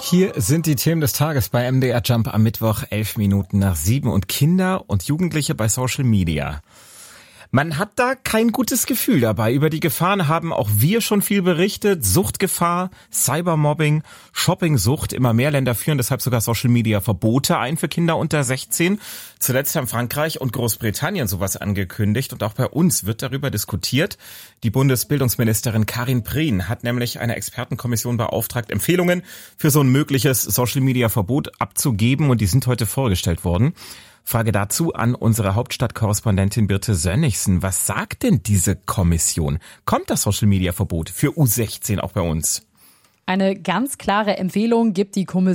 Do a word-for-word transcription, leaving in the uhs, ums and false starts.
Hier sind die Themen des Tages bei M D R Jump am Mittwoch, elf Minuten nach sieben. Und Kinder und Jugendliche bei Social Media. Man hat da kein gutes Gefühl dabei. Über die Gefahren haben auch wir schon viel berichtet. Suchtgefahr, Cybermobbing, Shoppingsucht. Immer mehr Länder führen deshalb sogar Social-Media-Verbote ein für Kinder unter sechzehn. Zuletzt haben Frankreich und Großbritannien sowas angekündigt. Und auch bei uns wird darüber diskutiert. Die Bundesbildungsministerin Karin Prien hat nämlich eine Expertenkommission beauftragt, Empfehlungen für so ein mögliches Social-Media-Verbot abzugeben. Und die sind heute vorgestellt worden. Frage dazu an unsere Hauptstadtkorrespondentin Birte Sönnigsen. Was sagt denn diese Kommission? Kommt das Social-Media-Verbot für U sechzehn auch bei uns? Eine ganz klare Empfehlung gibt die Kommission